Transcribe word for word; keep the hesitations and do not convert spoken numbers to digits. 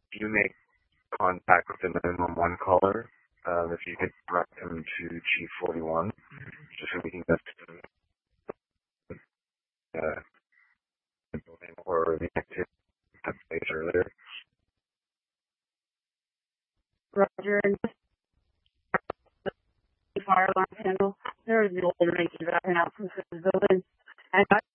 if you make contact with the minimum one caller, um, if you could direct him to Chief forty-one, just so we can get to the uh, building or the activity that place earlier. Roger, and the fire alarm panel, there is the old ranking that I've been out from the building, and I